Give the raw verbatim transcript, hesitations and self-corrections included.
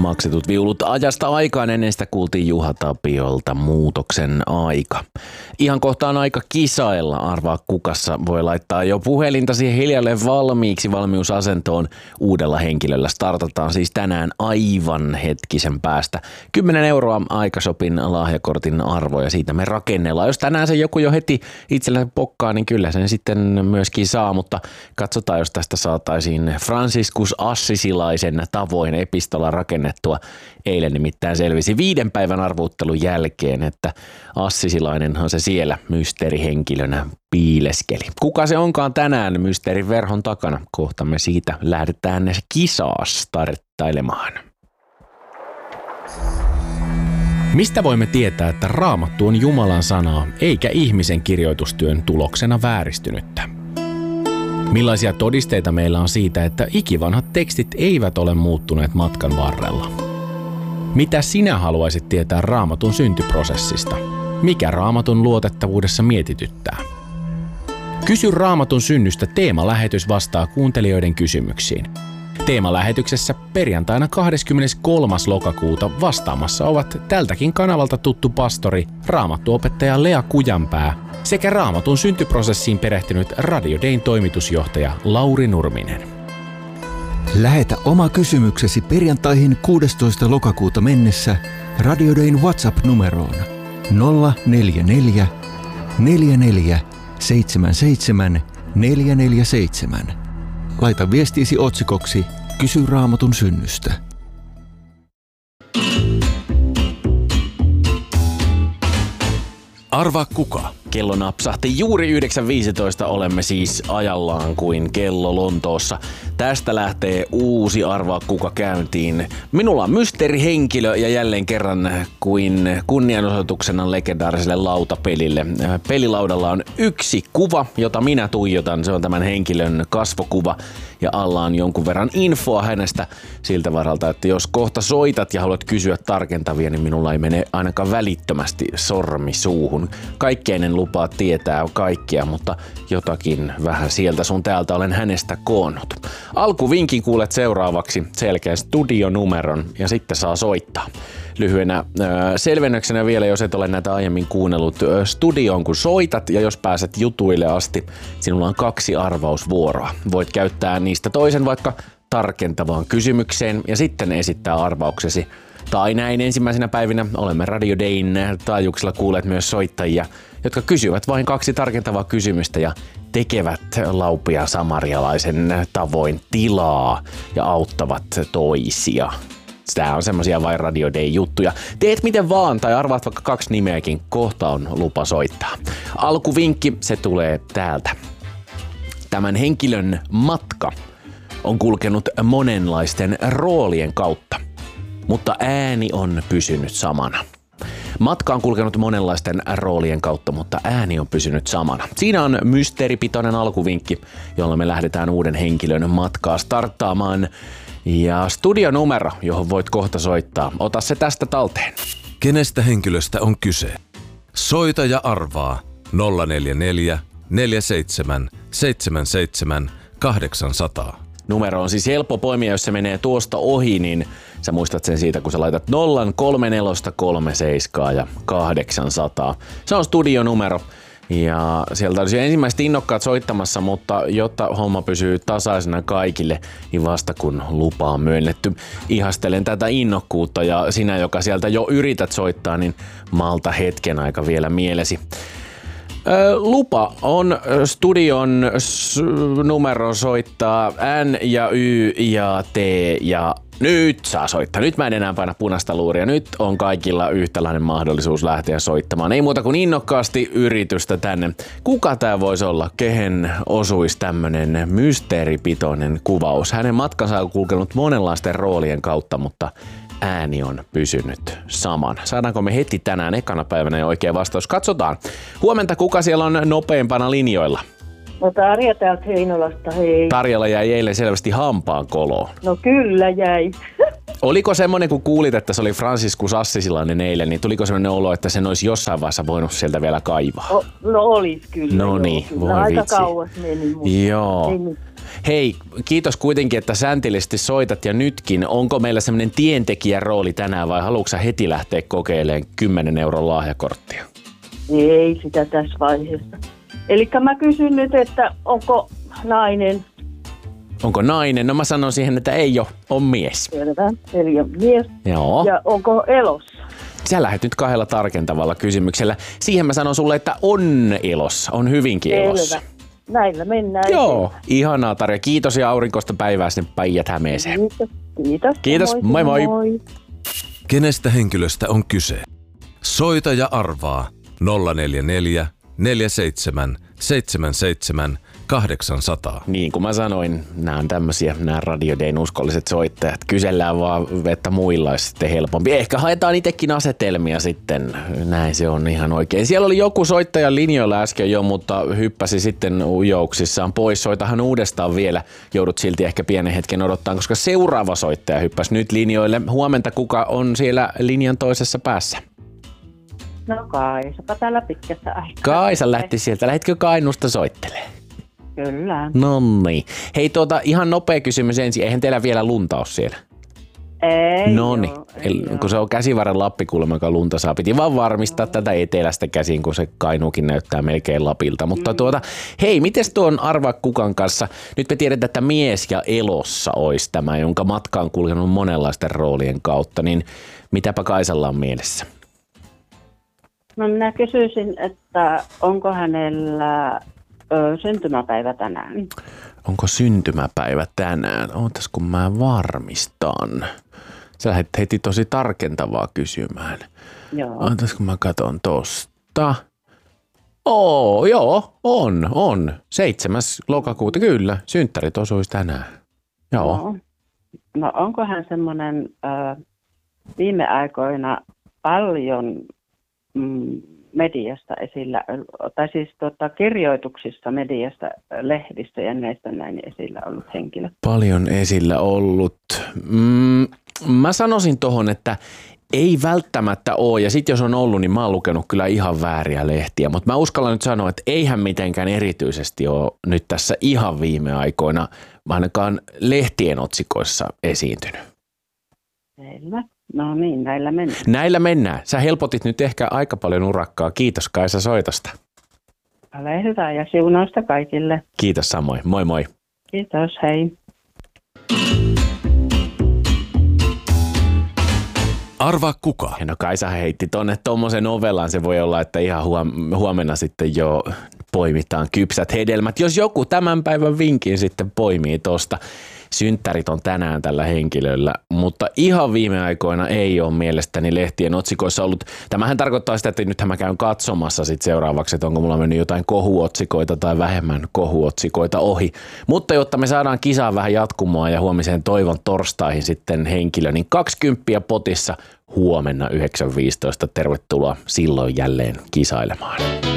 maksetut viulut ajasta aikaan. Ennen sitä kuultiin Juha Tapiolta Muutoksen aika. Ihan kohta on aika kisailla. Arvaa kukassa voi laittaa jo puhelinta siihen hiljalleen valmiiksi valmiusasentoon uudella henkilöllä. Startataan siis tänään aivan hetkisen päästä. kymmenen euroa Aikashopin lahjakortin arvo ja siitä me rakennellaan. Jos tänään se joku jo heti itsellä pokkaa, niin kyllä sen sitten myöskin saa, mutta katsotaan, jos tästä saataisiin Franciscus Assisilaisen tavoin epistola rakennettua. Eilen nimittäin selvisi viiden päivän arvuuttelun jälkeen, että Assisilainenhan se siellä mysteerihenkilönä piileskeli. Kuka se onkaan tänään mysteerin verhon takana? Kohta me siitä lähdetään kisaa starttailemaan. Mistä voimme tietää, että Raamattu on Jumalan sanaa eikä ihmisen kirjoitustyön tuloksena vääristynyttä? Millaisia todisteita meillä on siitä, että ikivanhat tekstit eivät ole muuttuneet matkan varrella? Mitä sinä haluaisit tietää Raamatun syntyprosessista? Mikä Raamatun luotettavuudessa mietityttää? Kysy Raamatun synnystä teemalähetys vastaa kuuntelijoiden kysymyksiin. Teemalähetyksessä perjantaina kahdeskymmeneskolmas lokakuuta vastaamassa ovat tältäkin kanavalta tuttu pastori, raamattuopettaja Lea Kujanpää sekä Raamatun syntyprosessiin perehtynyt Radio Dayn toimitusjohtaja Lauri Nurminen. Lähetä oma kysymyksesi perjantaihin kuudestoista lokakuuta mennessä Radio Dayn WhatsApp-numeroon nolla neljä neljä neljä neljä seitsemän seitsemän neljä neljä seitsemän. Laita viestiisi otsikoksi Kysy Raamatun synnystä. Arvaa kuka? Kello napsahti juuri yhdeksän viisitoista, olemme siis ajallaan kuin kello Lontoossa. Tästä lähtee uusi Arvaa kuka käyntiin. Minulla on mysteerihenkilö ja jälleen kerran kuin kunnianosoituksena legendaariselle lautapelille. Pelilaudalla on yksi kuva, jota minä tuijotan. Se on tämän henkilön kasvokuva ja alla on jonkun verran infoa hänestä siltä varalta, että jos kohta soitat ja haluat kysyä tarkentavia, niin minulla ei mene ainakaan välittömästi sormi suuhun. Kaikkein en lupaa tietää kaikkia, mutta jotakin vähän sieltä sun täältä olen hänestä koonnut. Alkuvinkin kuulet seuraavaksi selkeän studionumeron ja sitten saa soittaa. Lyhyenä äh, selvennyksenä vielä, jos et ole näitä aiemmin kuunnellut äh, studioon, kun soitat ja jos pääset jutuille asti, sinulla on kaksi arvausvuoroa. Voit käyttää niistä toisen vaikka tarkentavaan kysymykseen ja sitten esittää arvauksesi. Tai näin ensimmäisenä päivinä olemme Radio Dayn taajuuksilla kuulleet myös soittajia, jotka kysyvät vain kaksi tarkentavaa kysymystä ja tekevät laupia samarialaisen tavoin tilaa ja auttavat toisia. Tää on semmosia vain Radio Dayn juttuja. Teet miten vaan tai arvaat vaikka kaksi nimeäkin, kohta on lupa soittaa. Alkuvinkki, se tulee täältä. Tämän henkilön matka on kulkenut monenlaisten roolien kautta, mutta ääni on pysynyt samana. Matka on kulkenut monenlaisten roolien kautta, mutta ääni on pysynyt samana. Siinä on mysteeripitoinen alkuvinkki, jolla me lähdetään uuden henkilön matkaa starttaamaan. Ja studionumero, johon voit kohta soittaa. Ota se tästä talteen. Kenestä henkilöstä on kyse? Soita ja arvaa nolla neljä neljä neljä seitsemän seitsemän seitsemän kahdeksan nolla nolla. Numero on siis helppo poimia, jos se menee tuosta ohi, niin sä muistat sen siitä, kun sä laitat nollan kolme neljä kolme seitsemän ja kahdeksansataa. Se on studionumero. Ja sieltä olisi ensimmäiset innokkaat soittamassa, mutta jotta homma pysyy tasaisena kaikille, niin vasta kun lupa on myönnetty. Ihastelen tätä innokkuutta ja sinä, joka sieltä jo yrität soittaa, niin malta hetken aika vielä mielesi. Lupa on studion s- numero soittaa N ja Y ja T ja nyt saa soittaa. Nyt mä en enää paina punaista luuria. Nyt on kaikilla yhtäläinen mahdollisuus lähteä soittamaan. Ei muuta kuin innokkaasti yritystä tänne. Kuka tää voisi olla? Kehen osuisi tämmönen mysteeripitoinen kuvaus? Hänen matkansa on kulkenut monenlaisten roolien kautta, mutta ääni on pysynyt samana. Saadaanko me heti tänään ekana päivänä jo oikea vastaus? Katsotaan. Huomenta, kuka siellä on nopeimpana linjoilla? No Tarja täältä Heinolasta, hei. Tarjalla jäi eilen selvästi hampaan koloon. No kyllä jäi. Oliko semmoinen, kun kuulit, että se oli Franciscus Assisilainen eilen, niin tuliko semmoinen olo, että sen olisi jossain vaiheessa voinut sieltä vielä kaivaa? O, no olis kyllä. No niin, voi aika vitsi. kauas meni. Mutta joo. ei, Hei, kiitos kuitenkin, että säntillisesti soitat ja nytkin. Onko meillä semmoinen tientekijän rooli tänään vai haluatko sä heti lähteä kokeilemaan kymmenen euron lahjakorttia? Ei sitä tässä vaiheessa. Eli mä kysyn nyt, että onko nainen? Onko nainen? No mä sanon siihen, että ei ole, on mies. Selvä, eli on mies. Joo. Ja onko elossa? Sä lähdet nyt kahdella tarkentavalla kysymyksellä. Siihen mä sanon sulle, että on elossa, on hyvinkin elossa. Selvä. Näillä mennään. Joo, eteenpäin. ihanaa Tarja. Kiitos ja aurinkoista päivää sinne Päijät-Hämeeseen. Kiitos. Kiitos. Kiitos, moi moi. moi. Kenestä henkilöstä on kyse? Soita ja arvaa nolla neljä neljä, neljä seitsemän, seitsemän seitsemän, kahdeksan nolla nolla. Niin kuin mä sanoin, nämä on tämmöisiä, nämä Radio Dayn uskolliset soittajat. Kysellään vaan, että muilla olisi sitten helpompi. Ehkä haetaan itsekin asetelmia sitten. Näin se on ihan oikein. Siellä oli joku soittajan linjoilla äsken jo, mutta hyppäsi sitten ujouksissaan pois. Soitahan uudestaan vielä. Joudut silti ehkä pienen hetken odottaa, koska seuraava soittaja hyppäsi nyt linjoille. Huomenta, kuka on siellä linjan toisessa päässä? No Kaisapa täällä pitkästä aikaa. Kaisa lähti sieltä. Lähditkö Kainuusta soittelemaan? Kyllä. No niin. Hei, tuota, ihan nopea kysymys ensin. Eihän teillä vielä lunta ole siellä? Ei No niin. oo, ei oo. Kun se on käsivarren Lappikulma, joka lunta saa. Piti vaan varmistaa no. tätä etelästä käsin, kun se Kainuukin näyttää melkein Lapilta. Mutta mm. tuota, hei, mites tuon Arvaa kukan kanssa? Nyt me tiedetään, että mies ja elossa olisi tämä, jonka matka on kulkenut monenlaisten roolien kautta. Niin mitäpä Kaisalla on mielessä? No minä kysyisin, että onko hänellä ö, syntymäpäivä tänään? Onko syntymäpäivä tänään? Ootas kun mä varmistan. Sä lähdet heti tosi tarkentavaa kysymään. Joo. Ootas kun mä katon tosta. Oo, joo, on, on. seitsemäs lokakuuta, kyllä. Synttärit osuisi tänään. Joo. No, no onko hän semmoinen ö, viime aikoina paljon mm, mediasta esillä, tai siis tota, kirjoituksissa mediasta, lehdistä ja näistä näin esillä ollut henkilö? Paljon esillä ollut. Mm, mä sanoisin tohon, että ei välttämättä ole, ja sit jos on ollut, niin mä oon lukenut kyllä ihan vääriä lehtiä, mutta mä uskallan nyt sanoa, että eihän mitenkään erityisesti ole nyt tässä ihan viime aikoina ainakaan lehtien otsikoissa esiintynyt. Selvä. No niin, näillä mennään. Näillä mennään. Sä helpotit nyt ehkä aika paljon urakkaa. Kiitos Kaisa soitosta. Ole hyvä ja siunausta kaikille. Kiitos samoin. Moi moi. Kiitos, hei. Arvaa kuka? No Kaisa heitti tonne tommosen novellaan. Se voi olla, että ihan huomenna sitten jo poimitaan kypsät hedelmät. Jos joku tämän päivän vinkin sitten poimii tosta. Synttärit on tänään tällä henkilöllä, mutta ihan viime aikoina ei ole mielestäni lehtien otsikoissa ollut. Tämähän tarkoittaa sitä, että nythän mä käyn katsomassa sit seuraavaksi, että onko mulla mennyt jotain kohuotsikoita tai vähemmän kohuotsikoita ohi. Mutta jotta me saadaan kisaan vähän jatkumoa ja huomiseen toivon torstaihin sitten henkilö, niin kaksikymmentä potissa huomenna yhdeksän viisitoista. Tervetuloa silloin jälleen kisailemaan.